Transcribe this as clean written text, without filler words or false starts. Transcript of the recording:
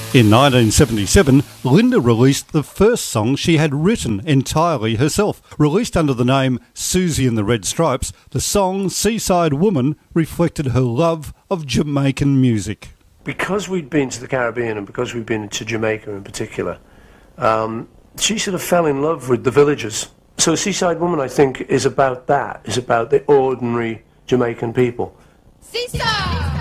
In 1977, Linda released the first song she had written entirely herself. Released under the name Susie and the Red Stripes, the song Seaside Woman reflected her love of Jamaican music. Because we'd been to the Caribbean and because we'd been to Jamaica in particular, she sort of fell in love with the villagers. So Seaside Woman, I think, is about that, is about the ordinary Jamaican people. Seaside!